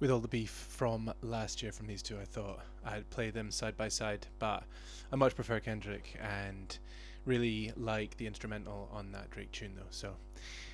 with all the beef from last year from these two, I thought I'd play them side by side, but I much prefer Kendrick and really like the instrumental on that Drake tune though. So